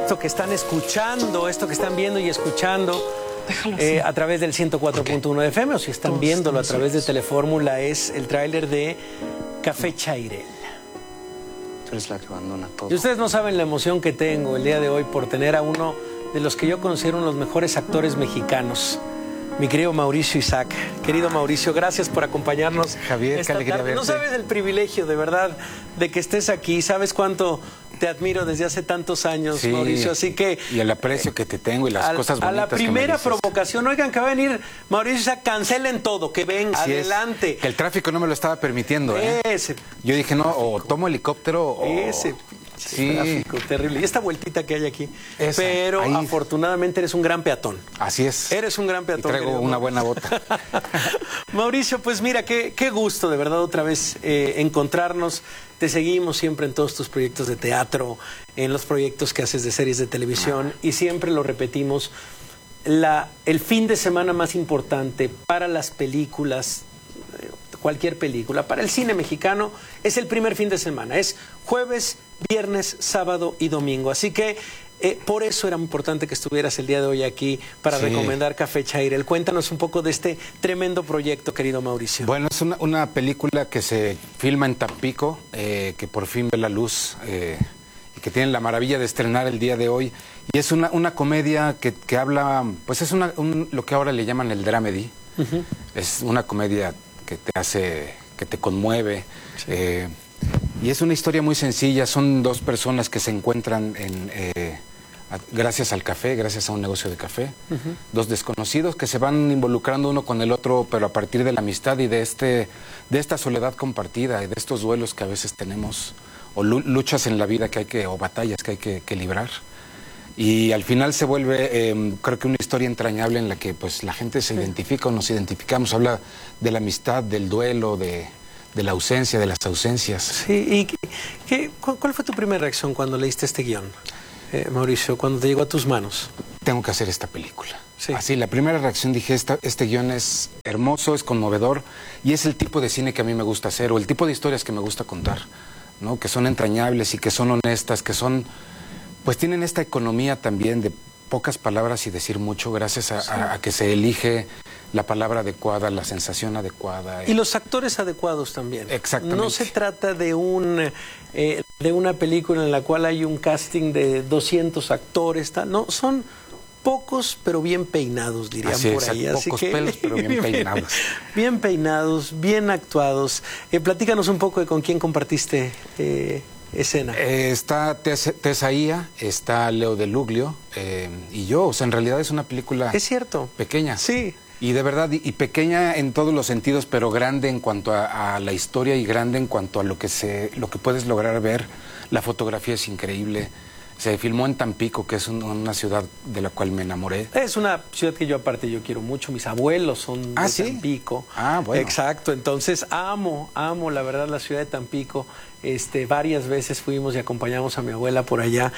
esto que están escuchando, esto que están viendo y escuchando a través del 104.1 FM, o si están viéndolo a través de Telefórmula, es el tráiler de Café Chairel. Tú eres la que abandona todo. Y ustedes no saben la emoción que tengo el día de hoy por tener a uno de los que yo considero uno de los mejores actores mexicanos, mi querido Mauricio Isaac. Querido Mauricio, gracias por acompañarnos. Javier, qué alegría verte. No sabes el privilegio, de verdad, de que estés aquí. Sabes cuánto te admiro desde hace tantos años, sí, Mauricio, así que... Y el aprecio que te tengo y las cosas bonitas a la primera que me dices. provocación, oigan, que va a venir Mauricio Isaac, cancelen todo, que venga, así adelante. Es. Que el tráfico no me lo estaba permitiendo, ¿eh? Ese. Yo dije, no, o tomo helicóptero o... Ese. Sí, tráfico terrible. Y esta vueltita que hay aquí. Esa, pero ahí. Afortunadamente eres un gran peatón. Así es. Eres un gran peatón. Y traigo una buena bota. Mauricio, pues mira, qué gusto de verdad otra vez encontrarnos. Te seguimos siempre en todos tus proyectos de teatro, en los proyectos que haces de series de televisión y siempre lo repetimos. El fin de semana más importante para las películas, cualquier película, para el cine mexicano, es el primer fin de semana. Es jueves, viernes, sábado y domingo. Así que por eso era muy importante que estuvieras el día de hoy aquí para recomendar Café Chairel. Cuéntanos un poco de este tremendo proyecto, querido Mauricio. Bueno, es una película que se filma en Tampico, que por fin ve la luz y que tienen la maravilla de estrenar el día de hoy. Y es una comedia que habla, pues es lo que ahora le llaman el dramedy. Es una comedia que te hace, que te conmueve. Sí. Y es una historia muy sencilla. Son dos personas que se encuentran gracias al café, gracias a un negocio de café. Dos desconocidos que se van involucrando uno con el otro, pero a partir de la amistad y de esta soledad compartida y de estos duelos que a veces tenemos, o luchas en la vida o batallas que hay que librar. Y al final se vuelve, creo que una historia entrañable en la que pues la gente se identifica o nos identificamos. Habla de la amistad, del duelo, de la ausencia, de las ausencias. Sí, ¿y cuál fue tu primera reacción cuando leíste este guión, Mauricio, cuando te llegó a tus manos? Tengo que hacer esta película. Sí. Así, la primera reacción dije, este guión es hermoso, es conmovedor y es el tipo de cine que a mí me gusta hacer o el tipo de historias que me gusta contar, ¿no? Que son entrañables y que son honestas, que son... Pues tienen esta economía también de pocas palabras y decir mucho gracias a que se elige la palabra adecuada, la sensación adecuada. Y los actores adecuados también. Exactamente. No se trata de una película en la cual hay un casting de 200 actores, tal. No, son pocos pero bien peinados, dirían así por es, ahí. Así pocos pelos pero bien peinados. Bien peinados, bien actuados. Platícanos un poco de con quién compartiste escena. Está Tessa Ia, está Leo De Luglio y yo. O sea, en realidad es una película... Es cierto. Pequeña. Sí. Y de verdad, y pequeña en todos los sentidos, pero grande en cuanto a la historia y grande en cuanto a lo que puedes lograr ver. La fotografía es increíble. Se filmó en Tampico, que es una ciudad de la cual me enamoré. Es una ciudad que yo aparte yo quiero mucho. Mis abuelos son de Tampico. Ah, bueno. Exacto. Entonces amo la verdad la ciudad de Tampico. Varias veces fuimos y acompañamos a mi abuela por allá.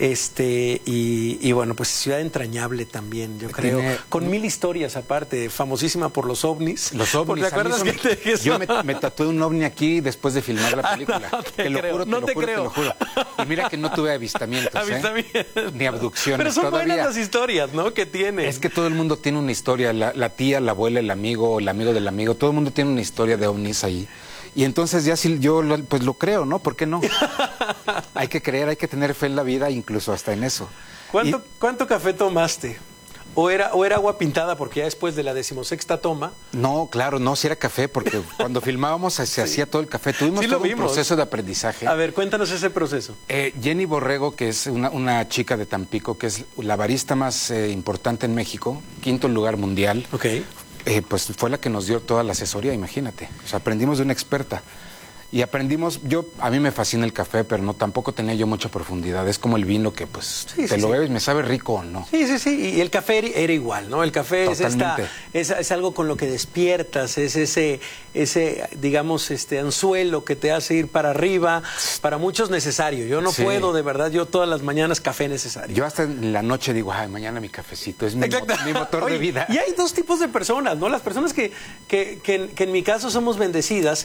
Y bueno, pues ciudad entrañable también, yo creo. Con 1000 historias aparte, famosísima por los ovnis. Los ovnis. ¿Te acuerdas que yo me tatué un ovni aquí después de filmar la película. No te creo. Te lo juro. Y mira que no tuve avistamientos. Ni abducciones. Pero son todavía. buenas las historias, ¿no? Que tiene. Es que todo el mundo tiene una historia. La tía, la abuela, el amigo del amigo. Todo el mundo tiene una historia de ovnis ahí. Y entonces ya si yo pues lo creo, ¿no? ¿Por qué no? Hay que creer, hay que tener fe en la vida, incluso hasta en eso. ¿Cuánto café tomaste? ¿O era agua pintada porque ya después de la 16ª toma? No, claro, no, si era café, porque cuando filmábamos se hacía todo el café. Tuvimos todo un proceso de aprendizaje. A ver, cuéntanos ese proceso. Jenny Borrego, que es una chica de Tampico, que es la barista más importante en México, 5º lugar mundial. Ok. Pues fue la que nos dio toda la asesoría, imagínate. O sea, aprendimos de una experta. Y aprendimos, a mí me fascina el café, pero tampoco tenía yo mucha profundidad. Es como el vino que pues lo bebes, me sabe rico o no. Sí. Y el café era igual, ¿no? El café es algo con lo que despiertas, es ese digamos, anzuelo que te hace ir para arriba. Para muchos necesario. Yo no puedo, de verdad, yo todas las mañanas café necesario. Yo hasta en la noche digo, ay, mañana mi cafecito, es mi motor de vida. Y hay dos tipos de personas, ¿no? Las personas que en mi caso somos bendecidas,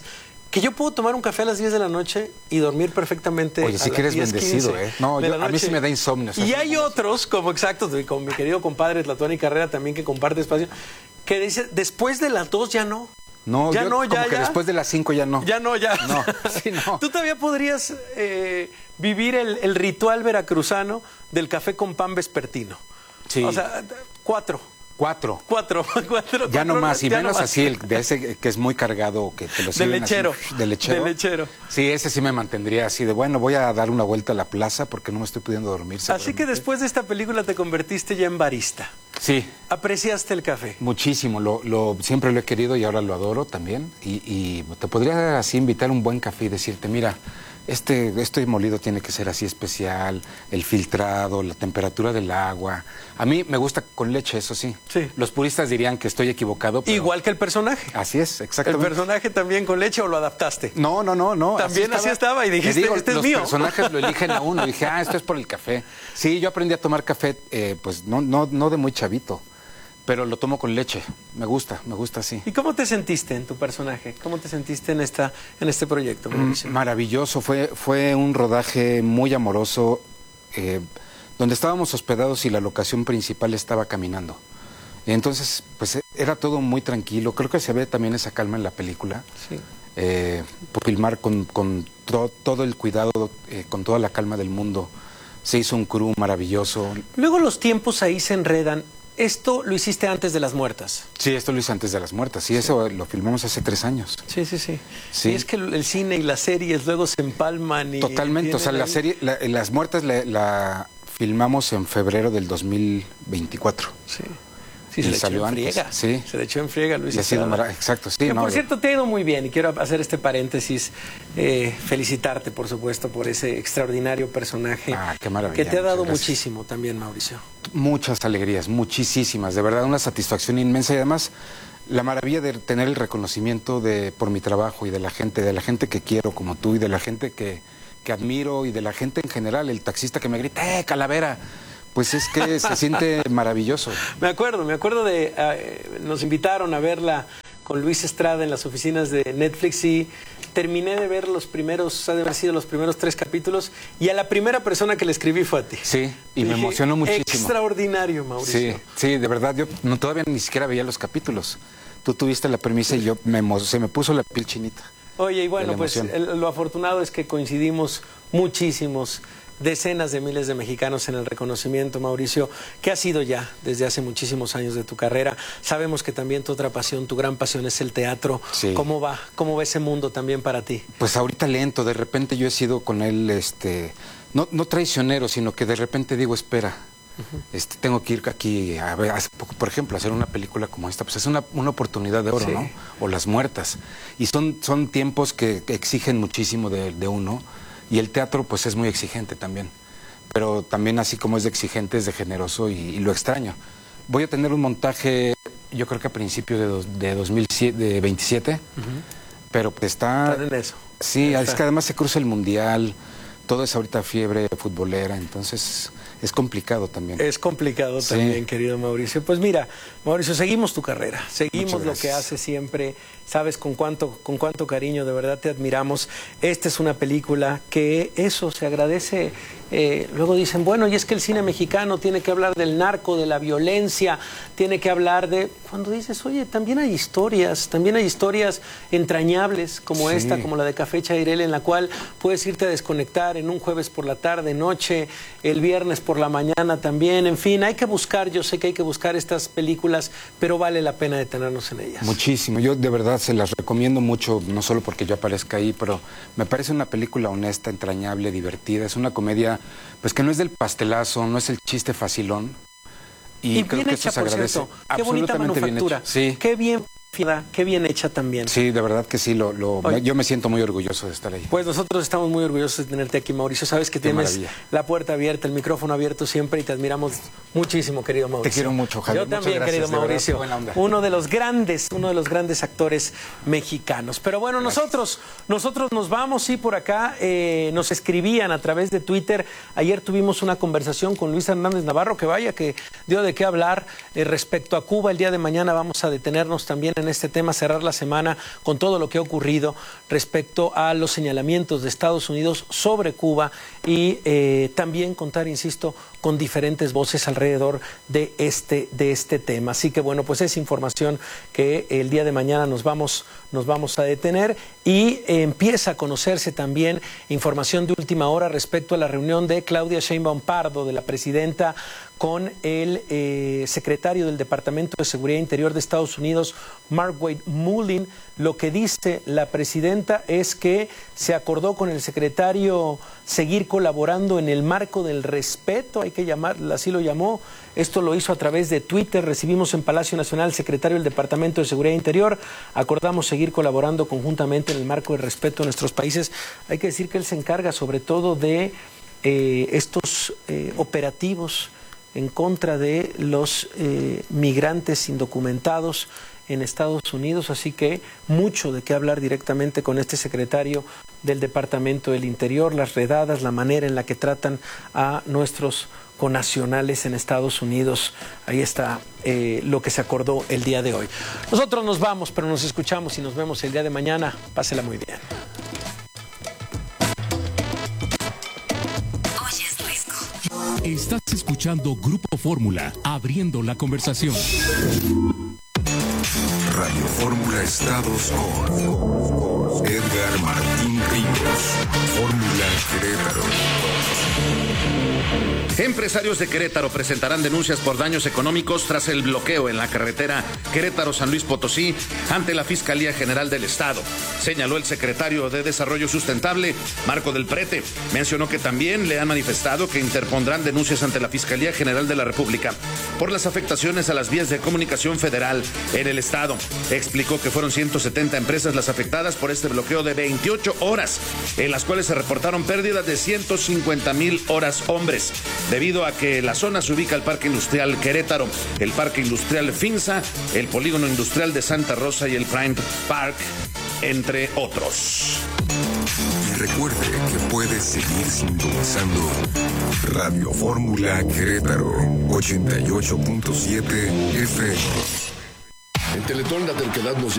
que yo puedo tomar un café a las 10 de la noche y dormir perfectamente. Oye, sí que eres bendecido, ¿eh? No, a mí sí me da insomnio. Y hay otros, como exacto, con mi querido compadre Tlatuani Carrera también, que comparte espacio, que dice, después de las 2 ya no. No, ya yo no, como ya, que ya. después de las 5 ya no. Ya no, ya. No, sí, no. Tú todavía podrías vivir el ritual veracruzano del café con pan vespertino. Sí. O sea, 4. 4. 4. Ya no más, y ya menos no más. así, el de ese que es muy cargado, que te lo sirven lechero. Así, de lechero. De lechero. Sí, ese sí me mantendría así de, bueno, voy a dar una vuelta a la plaza porque no me estoy pudiendo dormir. Así que después de esta película te convertiste ya en barista. Sí. ¿Apreciaste el café? Muchísimo, siempre lo he querido y ahora lo adoro también. Y te podría así invitar a un buen café y decirte, mira, este molido tiene que ser así especial, el filtrado, la temperatura del agua. A mí me gusta con leche, eso sí. Sí. Los puristas dirían que estoy equivocado. Pero... Igual que el personaje. Así es, exactamente. ¿El personaje también con leche o lo adaptaste? No. También así estaba y dijiste, este es los mío. Los personajes lo eligen a uno. Dije, esto es por el café. Sí, yo aprendí a tomar café, pues no de muy chavito, pero lo tomo con leche. Me gusta así. ¿Y cómo te sentiste en tu personaje? ¿Cómo te sentiste en este proyecto, Mauricio? Maravilloso, fue un rodaje muy amoroso, donde estábamos hospedados y la locación principal estaba caminando. Y entonces, pues era todo muy tranquilo. Creo que se ve también esa calma en la película. Sí. Por filmar con todo el cuidado, con toda la calma del mundo. Se hizo un crew maravilloso. Luego los tiempos ahí se enredan. Esto lo hiciste antes de Las Muertas. Sí, esto lo hice antes de Las Muertas. Sí, eso lo filmamos hace 3 años. Sí. Sí. Y es que el cine y las series luego se empalman. Totalmente. O sea, la serie, Las Muertas la filmamos en febrero del 2024. Sí. Sí, se le echó en friega. Sí. Se le echó en friega, Luis. Exacto, sí. Que, por cierto, te ha ido muy bien y quiero hacer este paréntesis. Felicitarte, por supuesto, por ese extraordinario personaje. Qué maravilla. Que te ha dado muchísimo también, Mauricio. Muchas alegrías, muchísimas. De verdad, una satisfacción inmensa y además la maravilla de tener el reconocimiento por mi trabajo y de la gente que quiero como tú y de la gente que admiro y de la gente en general. El taxista que me grita, calavera. Pues es que se siente maravilloso. Me acuerdo nos invitaron a verla con Luis Estrada en las oficinas de Netflix y terminé de ver ha de haber sido los primeros 3 capítulos y a la primera persona que le escribí fue a ti. Sí, y me emocionó muchísimo. Extraordinario, Mauricio. Sí, de verdad, yo todavía ni siquiera veía los capítulos. Tú tuviste la premisa y se me puso la piel chinita. Oye, y bueno, pues lo afortunado es que coincidimos muchísimos, decenas de miles de mexicanos en el reconocimiento, Mauricio, que ha sido ya desde hace muchísimos años de tu carrera. Sabemos que también tu otra pasión, tu gran pasión es el teatro. Sí. ¿Cómo va ese mundo también para ti? Pues ahorita lento, de repente yo he sido con él, no traicionero, sino que de repente digo, espera, tengo que ir aquí a ver, por ejemplo, hacer una película como esta, pues es una oportunidad de oro, Sí. ¿no? O Las Muertas. Y son tiempos que exigen muchísimo de uno. Y el teatro, pues, es muy exigente también. Pero también, así como es de exigente, es de generoso y lo extraño. Voy a tener un montaje, yo creo que a principios de 2027, pero pues está... Están en eso. Sí, es que además se cruza el Mundial, todo es ahorita fiebre futbolera, entonces es complicado también. Es complicado también, querido Mauricio. Pues mira, Mauricio, seguimos tu carrera, seguimos lo que haces siempre, sabes con cuánto cariño, de verdad te admiramos. Esta es una película que eso se agradece. Luego dicen, bueno, y es que el cine mexicano tiene que hablar del narco, de la violencia, tiene que hablar de... Cuando dices, oye, también hay historias entrañables como esta, como la de Café Chairel, en la cual puedes irte a desconectar en un jueves por la tarde, noche, el viernes por la mañana también, en fin, hay que buscar, yo sé que hay que buscar estas películas, pero vale la pena detenernos en ellas. Muchísimo, yo de verdad se las recomiendo mucho, no solo porque yo aparezca ahí, pero me parece una película honesta, entrañable, divertida, es una comedia pues que no es del pastelazo, no es el chiste facilón. Y creo bien que hecha, eso se agradece. Por cierto. Qué bonita manufactura. Sí. Qué bien hecha también. Sí, de verdad que sí, yo me siento muy orgulloso de estar ahí. Pues nosotros estamos muy orgullosos de tenerte aquí, Mauricio. Sabes que tienes la puerta abierta, el micrófono abierto siempre y te admiramos muchísimo, querido Mauricio. Te quiero mucho, Javier. Yo también, gracias, querido Mauricio. Verdad, buena onda. Uno de los grandes actores mexicanos. Pero bueno, nosotros nos vamos, sí, por acá. Nos escribían a través de Twitter. Ayer tuvimos una conversación con Luis Hernández Navarro, que vaya, que dio de qué hablar respecto a Cuba. El día de mañana vamos a detenernos también en este tema, cerrar la semana con todo lo que ha ocurrido respecto a los señalamientos de Estados Unidos sobre Cuba y también contar, insisto, con diferentes voces alrededor de este tema. Así que bueno, pues es información que el día de mañana nos vamos a detener y empieza a conocerse también información de última hora respecto a la reunión de Claudia Sheinbaum Pardo, de la presidenta, con el secretario del Departamento de Seguridad Interior de Estados Unidos, Mark Wade Mullin. Lo que dice la presidenta es que se acordó con el secretario seguir colaborando en el marco del respeto, hay que llamarlo, así lo llamó. Esto lo hizo a través de Twitter. Recibimos en Palacio Nacional al secretario del Departamento de Seguridad Interior. Acordamos seguir colaborando conjuntamente en el marco del respeto de nuestros países. Hay que decir que él se encarga sobre todo de estos operativos en contra de los migrantes indocumentados en Estados Unidos, así que mucho de qué hablar directamente con este secretario del Departamento del Interior, las redadas, la manera en la que tratan a nuestros connacionales en Estados Unidos. Ahí está lo que se acordó el día de hoy. Nosotros nos vamos, pero nos escuchamos y nos vemos el día de mañana. Pásela muy bien. Estás escuchando Grupo Fórmula, abriendo la conversación. Radio Fórmula Estados con Edgar Martín Ríos. Fórmula Querétaro. Empresarios de Querétaro presentarán denuncias por daños económicos tras el bloqueo en la carretera Querétaro-San Luis Potosí ante la Fiscalía General del Estado. Señaló el secretario de Desarrollo Sustentable, Marco del Prete. Mencionó que también le han manifestado que interpondrán denuncias ante la Fiscalía General de la República por las afectaciones a las vías de comunicación federal en el Estado. Explicó que fueron 170 empresas las afectadas por este bloqueo de 28 horas, en las cuales se reportaron pérdidas de 150,000 horas hombres, debido a que la zona se ubica el Parque Industrial Querétaro, el Parque Industrial Finza, el Polígono Industrial de Santa Rosa y el Prime Park, entre otros. Y recuerde que puede seguir sintonizando Radio Fórmula Querétaro 88.7 FM. En Teletón la terquedad nos lleva